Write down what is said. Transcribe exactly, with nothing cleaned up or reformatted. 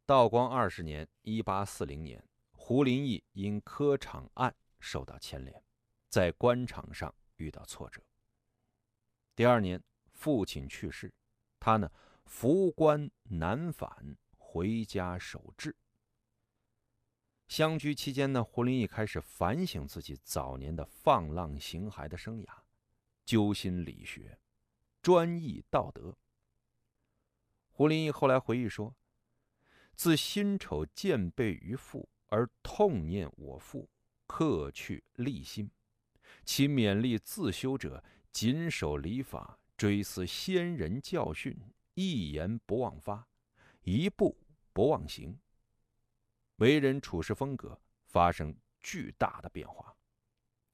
道光二十年（一八四零年），胡林翼因科场案受到牵连，在官场上遇到挫折。第二年，父亲去世，他呢服官南返，回家守制。相居期间呢，胡林翼开始反省自己早年的放浪形骸的生涯，揪心理学，专一道德。胡林翼后来回忆说：“自辛丑见背于父，而痛念我父，克去立心。其勉励自修者，谨守礼法，追思先人教训，一言不忘发，一步不忘行。为人处事风格发生巨大的变化。”